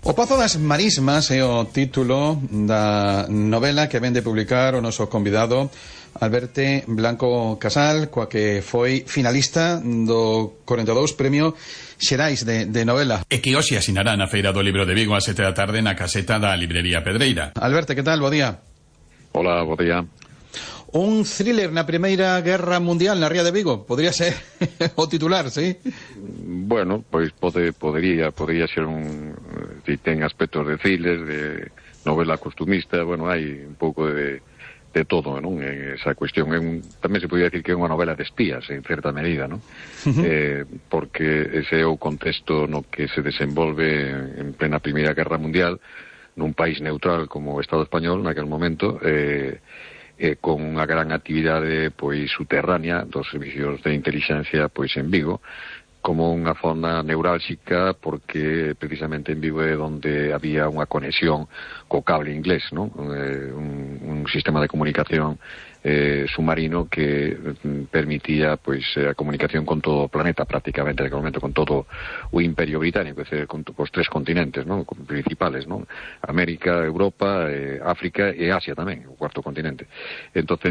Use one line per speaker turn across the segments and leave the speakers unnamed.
O Pazo das Marismas é o título da novela que ven de publicar o noso convidado Alberto Blanco Casal, coa que foi finalista do 42 Premio Xerais de novela.
E que hoxe asinará na Feira do Libro de Vigo a 7 da tarde na caseta da Librería Pedreira.
Alberto, que tal? Bo día.
Hola, bo día.
Un thriller na Primeira Guerra Mundial na Ría de Vigo, podría ser o titular, sí?
Bueno, pois podería ser un... Si ten aspectos de thriller, de novela costumista, bueno, hai un pouco de todo, non? Esa cuestión tamén se podría decir que é unha novela de espías, en certa medida, non? Porque ese é o contexto no que se desenvolve en plena Primeira Guerra Mundial, nun país neutral como o Estado español naquel momento, con unha gran actividade pois subterránea dos servicios de inteligencia pois en Vigo, como unha zona neurálxica, porque precisamente en Vigo é onde había unha conexión co cable inglés, non? Un sistema de comunicación submarino que permitía pois a comunicación con todo o planeta, prácticamente en aquel momento con todo o Imperio Británico, é dicir, con os tres continentes, non? Principales, non? América, Europa, África e Asia tamén, o cuarto continente. Entonces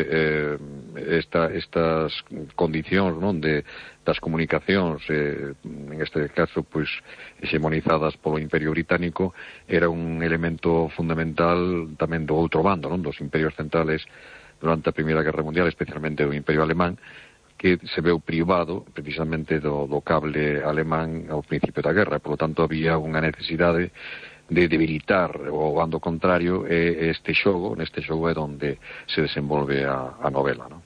estas condicións, non, das comunicacións, en este caso, pois, hexemonizadas polo Imperio Británico, era un elemento fundamental tamén do outro bando, non, dos imperios centrales durante a Primeira Guerra Mundial, especialmente o Imperio Alemán, que se veu privado precisamente do cable alemán ao principio da guerra. Por lo tanto, había unha necesidade de debilitar o bando contrario, e neste xogo é onde se desenvolve a novela, non?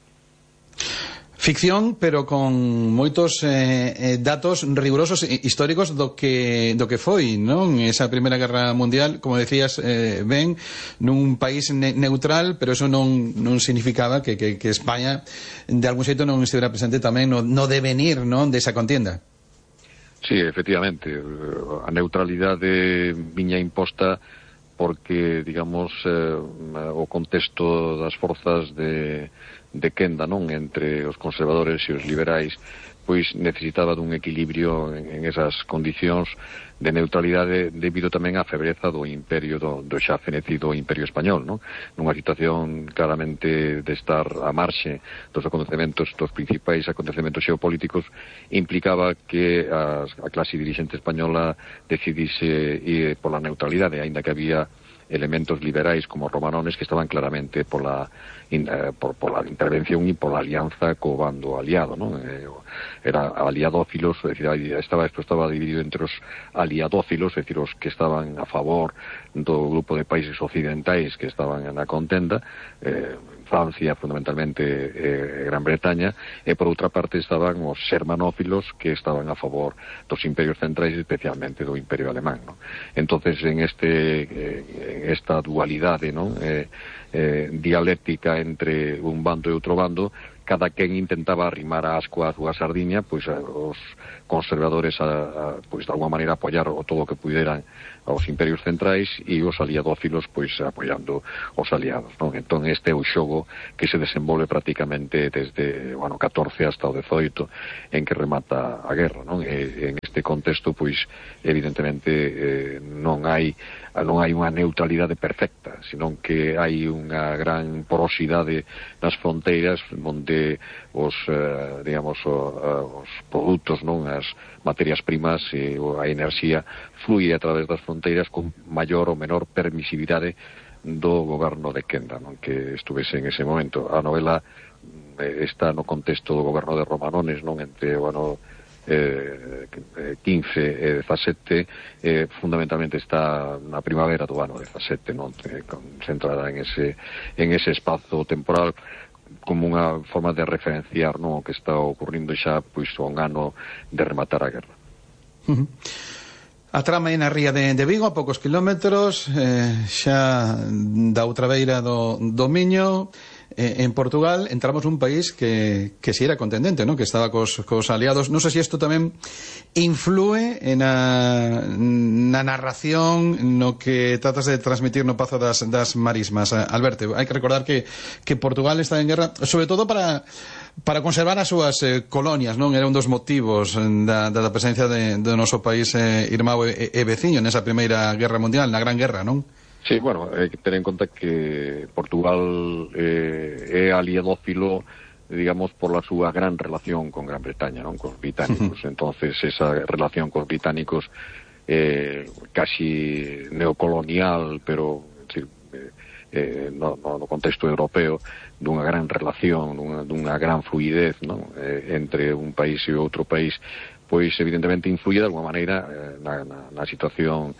Ficción, pero con moitos datos rigurosos históricos do que foi, non? Esa Primeira Guerra Mundial, como decías ben, nun país neutral, pero eso non significaba que España de algún xeito non estivera presente tamén no devenir, non, desa contienda.
Sí, efectivamente, a neutralidade viña imposta porque, digamos, o contexto das forzas de quenda, non, entre os conservadores e os liberais, pois necesitaba dun equilibrio en esas condicións de neutralidade debido tamén á febreza do imperio do xa fenecido Imperio Español, non? Nunha situación claramente de estar a marxe dos acontecementos, dos principais acontecementos xeopolíticos, implicaba que a clase dirixente española decidise ir pola neutralidade, aínda que había elementos liberais como romanones que estaban claramente por la intervención e por la alianza co bando aliado, non? Era aliadófilos, é dicir, esto estaba dividido entre os aliadófilos, é dicir, os que estaban a favor do grupo de países occidentais que estaban na contenda, Francia fundamentalmente, Gran Bretaña, e por outra parte estaban os xermanófilos que estaban a favor dos imperios centrais, especialmente do Imperio Alemán, non? Entonces, en esta dualidade, non, dialéctica entre un bando e outro bando, cada quen intentaba arrimar a asco a súa sardiña, pois os conservadores pois de alguma maneira apoiar o todo o que puderan aos imperios centrais, e os aliadófilos pois apoiando os aliados, non? Entón este é o xogo que se desenvolve prácticamente desde o ano 14 hasta o 18, en que remata a guerra, non? E en este contexto pois evidentemente non hai unha neutralidade perfecta, senón que hai unha gran porosidade nas fronteiras, onde os produtos, non, as materias primas e a enerxía flúe a través das fronteiras con maior ou menor permisividade do goberno de quenda, non, que estuvese en ese momento. A novela está no contexto do goberno de Romanones, non, entre o ano 15 e 17, fundamentalmente está na primavera do ano 17, non, concentrada en ese espazo temporal, como unha forma de referenciar, non, o que está ocurrindo xa pois a un ano de rematar a guerra.
A trama é na ría de Vigo, a poucos kilómetros, xa da outra beira do Miño, en Portugal entramos nun país que si era contendente, ¿no? Que estaba cos aliados. Non sei se isto tamén influe na narración no que tratas de transmitir no Pazo das Marismas. Alberto, hai que recordar que Portugal está en guerra, sobre todo para conservar as súas colonias, non? Era un dos motivos da presencia do noso país irmão e veciño nesa primeira guerra mundial, na Gran Guerra, non?
Sí, bueno, hai que ter en conta que Portugal é aliadófilo, digamos, por la súa gran relación con Gran Bretaña, non? Cos británicos. Entonces, esa relación cos británicos casi neocolonial, pero no contexto europeo, dunha gran relación, dunha gran fluidez, non? Entre un país e outro país, pois evidentemente influye de alguma maneira na situación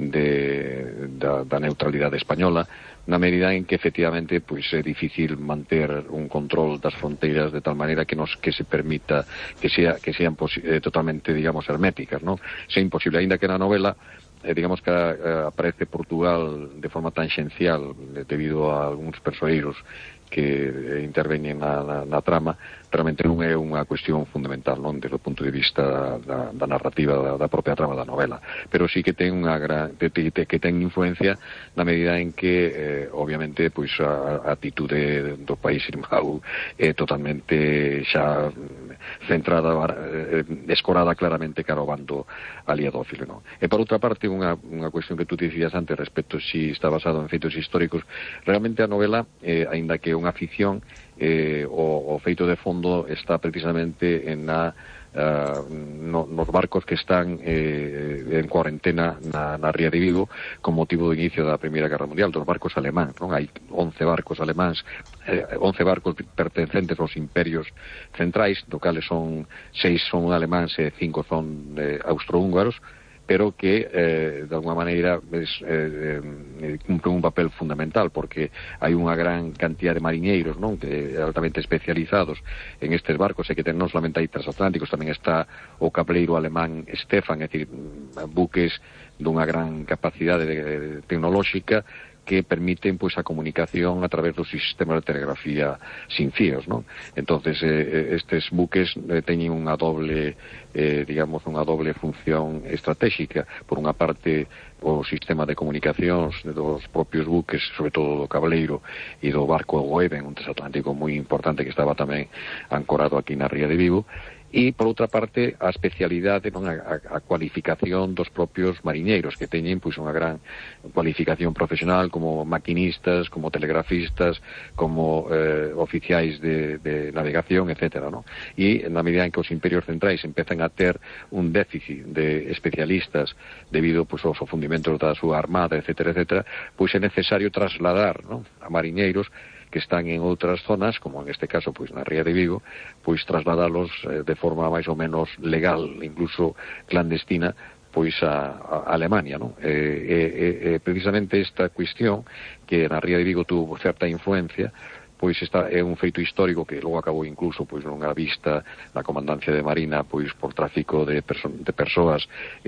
da neutralidade española, na medida en que efectivamente pois é difícil manter un control das fronteiras de tal maneira que se permita que sean totalmente, digamos, herméticas, non? É imposible, aínda que na novela digamos que aparece Portugal de forma tangencial debido a algúns persoeiros que interveñen na trama, realmente non é unha cuestión fundamental, non, desde o punto de vista da narrativa da propia trama da novela, pero sí que ten unha que ten influencia na medida en que obviamente pois a atitude do país irmão é totalmente xa centrada, escorada claramente cara ao bando aliadófilo, non? E por outra parte, unha cuestión que tú dicías antes respecto si está basado en feitos históricos, realmente a novela, aínda que unha ficción, o feito de fondo está precisamente nos barcos que están en cuarentena na ría de Vigo con motivo do inicio da Primeira Guerra Mundial, dos barcos alemáns, non? Hai 11 barcos alemáns, 11 barcos pertencentes aos imperios centrais, do cales 6 son alemáns e 5 son austrohúngaros, pero que de alguma maneira cumplen un papel fundamental, porque hai unha gran cantidad de mariñeiros, non, que altamente especializados en estes barcos, e que non solamente hai transatlánticos, tamén está o cableiro alemán Stefan, é dicir, buques dunha gran capacidade tecnolóxica que permiten pois a comunicación a través do sistema de telegrafía sin fíos, non? Entonces estes buques teñen unha doble digamos, unha doble función estratégica. Por unha parte, o sistema de comunicacións dos propios buques, sobre todo do cableiro e do barco Goeben, un transatlántico moi importante que estaba tamén ancorado aquí na ría de Vigo, e, por outra parte, a especialidade, non, a cualificación dos propios mariñeiros, que teñen pois unha gran cualificación profesional como maquinistas, como telegrafistas, como oficiais de navegación, etcétera, non? E na medida en que os imperios centrais empezan a ter un déficit de especialistas debido pois aos fundimentos da súa armada, etcétera, etcétera, pois é necesario trasladar, non, a mariñeiros que están en outras zonas, como en este caso pois na ría de Vigo, pois trasladalos de forma máis ou menos legal, incluso clandestina, pois a Alemania, non? Precisamente esta cuestión que na ría de Vigo tuvo certa influencia, pois é un feito histórico que logo acabou incluso pois nunha vista na Comandancia de Marina pois por tráfico de persoas,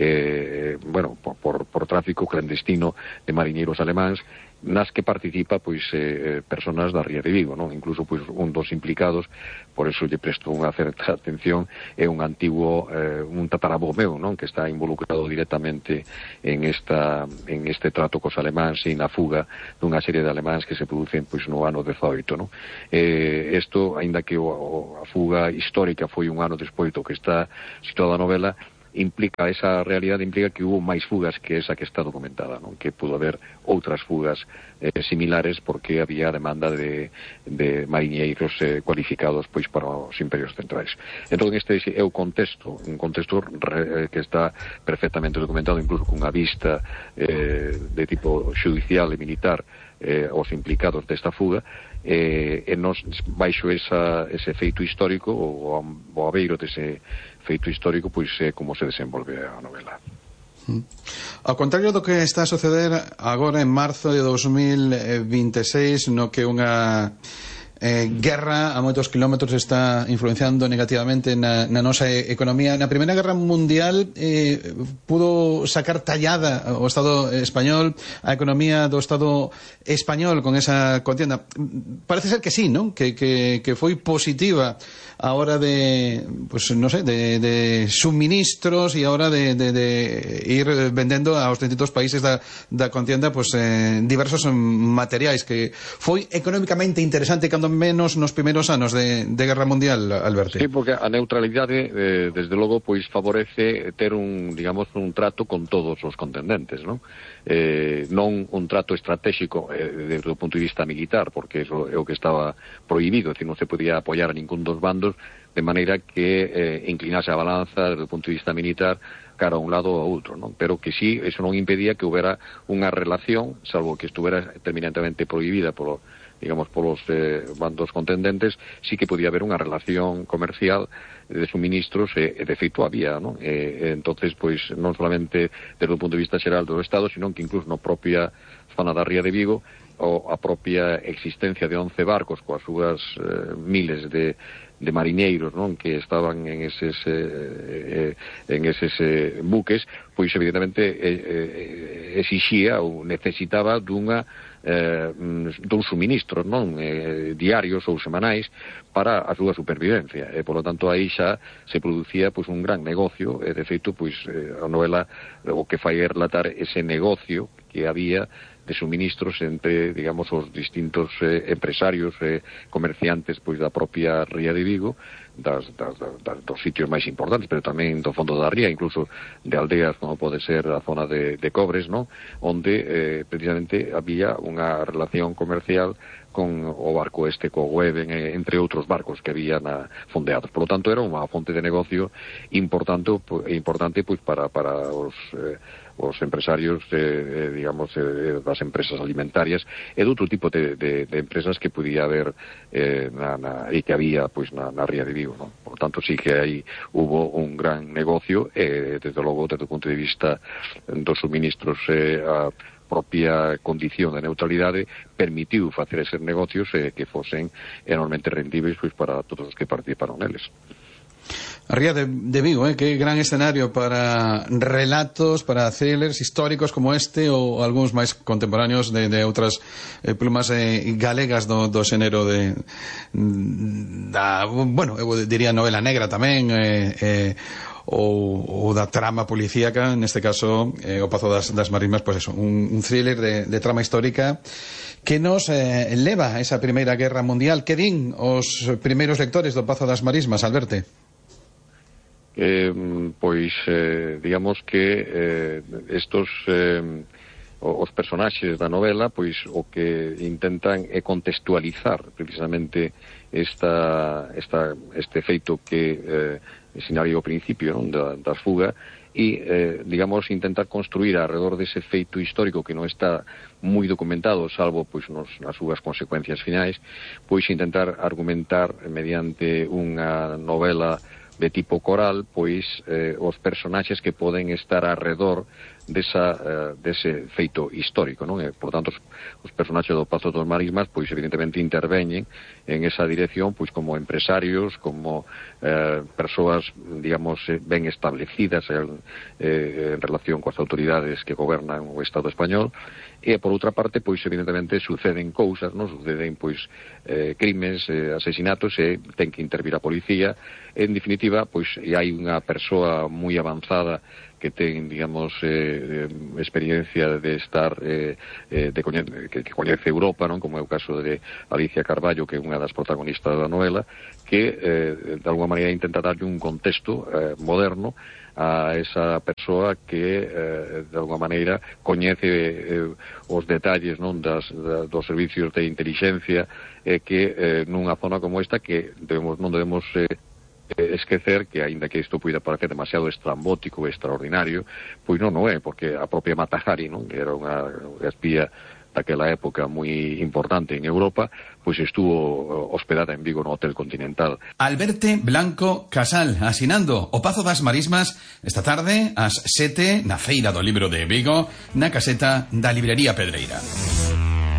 bueno, por tráfico clandestino de mariñeiros alemáns, nas que participa pois personas da ría de Vigo, non? Incluso pois un dos implicados, por eso lle presto unha certa atención, é un antigo un tataravó meu, non? Que está involucrado directamente en este trato cos alemáns e na fuga dunha serie de alemáns que se producen pois no ano 18, non? Isto, aínda que a fuga histórica foi un ano despois do que está situada a novela, esa realidade implica que hubo máis fugas que esa que está documentada, non? Que pudo haber outras fugas similares porque había demanda de mariñeiros cualificados pois para os imperios centrais. Entón este é o contexto, un contexto que está perfectamente documentado, incluso cunha vista de tipo judicial e militar os implicados desta fuga, e nos baixo ese feito histórico, o abeiro dese feito histórico, pois é como se desenvolve a novela.
Ao contrario do que está a suceder agora en marzo de 2026, no que unha guerra a moitos kilómetros está influenciando negativamente na nosa economía. Na Primeira Guerra Mundial pudo sacar tallada o Estado español, a economía do Estado español con esa contienda. Parece ser que sí, ¿no? Que foi positiva a hora de, pues non sei, de suministros e a hora de ir vendendo aos distintos países da contienda pues diversos materiais, que foi económicamente interesante cando menos nos primeiros anos de Guerra Mundial, Alberto.
Sí, porque a neutralidade desde logo pois favorece ter un trato con todos os contendentes, non? Non un trato estratégico desde o punto de vista militar, porque eso é o que estaba prohibido, é dicir, non se podía apoiar a ningún dos bandos de maneira que inclinase a balanza desde o punto de vista militar cara a un lado ou a outro, non? Pero que sí, eso non impedía que houbera unha relación, salvo que estuvera terminantemente prohibida polos bandos contendentes, sí que podía haber unha relación comercial de suministros, de feito había, non? Entonces, pois, non solamente desde o punto de vista xeral do Estado, sino que incluso na propia zona da Ría de Vigo, ou a propia existencia de 11 barcos coas súas miles de mariñeiros, non, que estaban en eses buques, pois evidentemente exixía ou necesitaba dun suministro, non, diarios ou semanais para a súa supervivencia, e polo tanto aí xa se producía pois un gran negocio, e de feito pois a novela o que fai é relatar ese negocio que había de suministros entre, digamos, os distintos empresarios comerciantes pois da propia Ría de Vigo, dos sitios máis importantes, pero tamén do fondo da ría, incluso de aldeas como pode ser a zona de Cobres, non? Onde precisamente había unha relación comercial con o barco co Goeben, entre outros barcos que había fondeados. Por lo tanto, era unha fonte de negocio importante pois para os empresarios das empresas alimentarias e de outro tipo de empresas que podía haber e que había pois na Ría de Vigo, non? Por tanto, sí que aí hubo un gran negocio desde logo, desde o punto de vista dos suministros, a propia condición de neutralidade permitiu facer eses negocios que fosen enormemente rendíveis pois para todos os que participaron neles.
A Ría de Vigo, que gran escenario para relatos, para thrillers históricos como este ou algúns máis contemporáneos de outras plumas galegas do xénero eu diría novela negra tamén, ou da trama policíaca, neste caso o Pazo das Marismas, pois eso, un thriller de trama histórica que nos leva a esa Primeira Guerra Mundial. Que din os primeiros lectores do Pazo das Marismas, Alberto?
Digamos que estos os personaxes da novela pois o que intentan é contextualizar precisamente este feito que sinario ao principio, non, da fuga, e digamos intentar construir alrededor dese feito histórico que non está moi documentado, salvo pois nas súas consecuencias finais, pois intentar argumentar mediante unha novela de tipo coral, pois os personaxes que poden estar alrededor dese feito histórico, non? Por tanto, os personaxes do Pazo das Marismas, pois evidentemente interveñen en esa dirección, pois como empresarios, como persoas, digamos, ben establecidas en relación coas autoridades que gobernan o Estado español, e por outra parte, pois evidentemente suceden cousas, non? Suceden pois crimes, asesinatos, e ten que intervir a policía. En definitiva, pois hai unha persoa moi avanzada que ten, digamos, experiencia de estar que coñece Europa, non? Como é o caso de Alicia Carballo, que é unha das protagonistas da novela, que de alguma maneira intenta darlle un contexto moderno a esa persoa que de alguma maneira coñece os detalles, non, dos servicios de inteligencia, que nunha zona como esta que non debemos esquecer que, aínda que isto poida parecer demasiado estrambótico e extraordinario, pois non é, porque a propia Mata Hari, non, que era unha espía daquela época moi importante en Europa, pois estuvo hospedada en Vigo no Hotel Continental.
Alberto Blanco Casal, asinando o Pazo das Marismas esta tarde ás 7 na Feira do Libro de Vigo, na caseta da Librería Pedreira.